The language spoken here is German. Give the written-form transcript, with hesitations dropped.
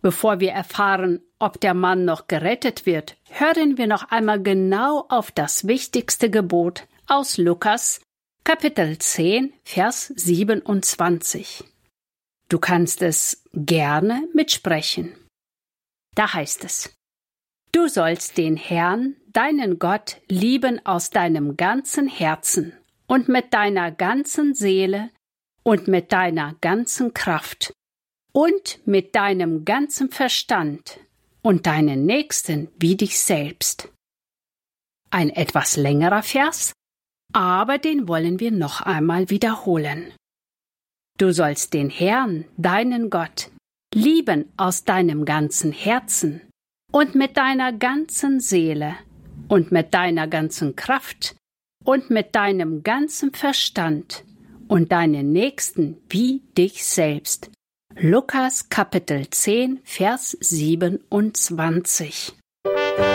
Bevor wir erfahren, ob der Mann noch gerettet wird, hören wir noch einmal genau auf das wichtigste Gebot aus Lukas, Kapitel 10, Vers 27. Du kannst es gerne mitsprechen. Da heißt es: Du sollst den Herrn, deinen Gott, lieben aus deinem ganzen Herzen und mit deiner ganzen Seele und mit deiner ganzen Kraft und mit deinem ganzen Verstand und deinen Nächsten wie dich selbst. Ein etwas längerer Vers, aber den wollen wir noch einmal wiederholen. Du sollst den Herrn, deinen Gott, lieben aus deinem ganzen Herzen und mit deiner ganzen Seele und mit deiner ganzen Kraft und mit deinem ganzen Verstand und deinen Nächsten wie dich selbst. Lukas Kapitel 10, Vers 27.